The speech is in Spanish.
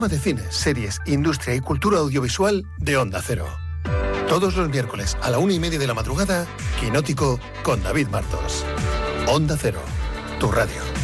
de cine, series, industria y cultura audiovisual de Onda Cero. Todos los miércoles a la 1:30 de la madrugada, Quinótico con David Martos. Onda Cero, tu radio.